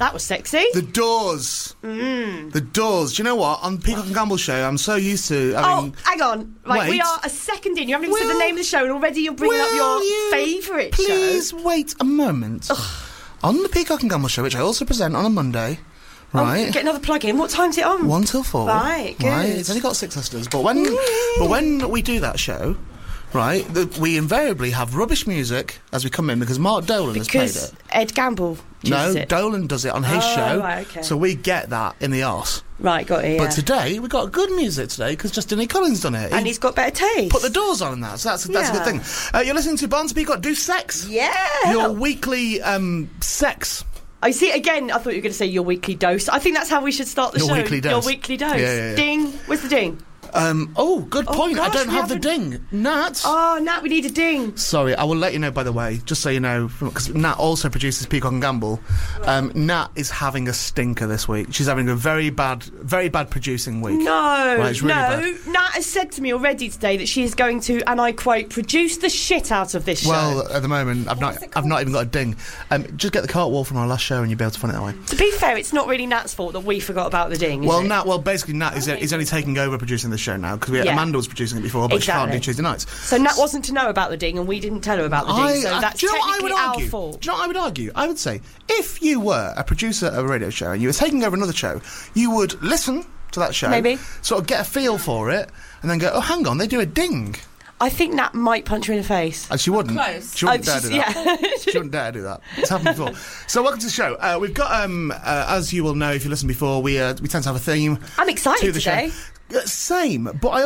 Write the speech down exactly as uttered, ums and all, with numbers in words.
That was sexy. The Doors. Mm. The Doors. Do you know what? On the Peacock and Gamble show, I'm so used to having... Oh, hang on. Right, wait. we are a second in. You haven't even Will, said the name of the show, and already you're bringing up your you favourite show. Please wait a moment. Ugh. On the Peacock and Gamble show, which I also present on a Monday... Right. Oh, get another plug in. What time's it on? One till four. Right, good. Right. It's only got six listeners, but when but when we do that show, right, the, we invariably have rubbish music as we come in because Mark Dolan because has played it. Ed Gamble No, it. Dolan does it on his oh, show, right, okay. so we get that in the arse. Right, got it. Yeah. But today we got good music today because Justin Collins done it, and he he's got better taste. put the Doors on in that, so that's that's Yeah. a good thing. Uh, you're listening to Barnes Peacock Do Sex. Yeah. Your weekly um, sex. I see, again, I thought you were going to say your weekly dose. I think that's how we should start the Your show. weekly dose. Your weekly dose. Yeah, yeah, yeah. Ding. Where's the ding? Um, oh, good Oh, point. gosh, I don't we have the haven't- ding. Nat. Oh, Nat, we need a ding. Sorry, I will let you know, by the way, just so you know, because Nat also produces Peacock and Gamble. Um, Nat is having a stinker this week. She's having a very bad, very bad producing week. No, Right, it's really no. bad. Nat has said to me already today that she is going to, and I quote, produce the shit out of this show. Well, at the moment, I've not, I've not even got a ding. Um, just get the cartwall from our last show, and you'll be able to find it that way. To be fair, it's not really Nat's fault that we forgot about the ding. Is Well, it? Nat, well, basically, Nat is, is only taking over producing this show now because Yeah. Amanda was producing it before, but Exactly. she can't do Tuesday nights. So Nat wasn't to know about the ding, and we didn't tell her about the ding. I, so I- that's do you know what I technically would our argue? fault. Do you know what I would argue? I would say, if you were a producer of a radio show and you were taking over another show, you would listen to that show, Maybe. sort of get a feel for it, and then go, oh, hang on, they do a ding. I think Nat might punch her in the face. And she wouldn't. Close. She wouldn't Oh, dare do she's- that. yeah. She wouldn't dare do that. It's happened before. So welcome to the show. Uh, we've got, um, uh, as you will know if you listened before, we uh, we tend to have a theme I'm excited to the today. show. Uh, Same, but I